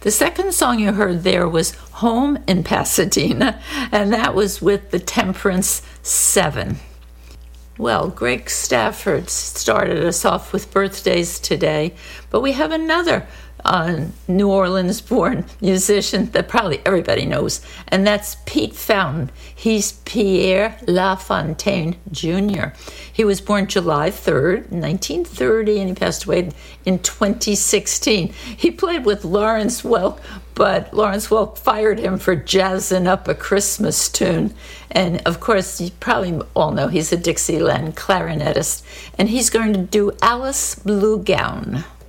The second song you heard there was Home in Pasadena, and that was with the Temperance 7. Well, Greg Stafford started us off with birthdays today, but we have another New Orleans-born musician that probably everybody knows, and that's Pete Fountain. He's Pierre LaFontaine Jr. He was born July 3rd, 1930, and he passed away in 2016. He played with Lawrence Welk, but Lawrence Welk fired him for jazzing up a Christmas tune. And, of course, you probably all know he's a Dixieland clarinetist, and he's going to do Alice Blue Gown.